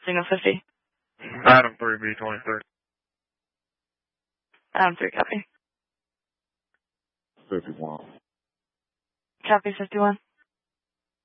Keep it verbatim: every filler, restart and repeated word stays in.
Signal fifty. Adam three B twenty-three. Adam three, copy. fifty-one. Copy fifty-one.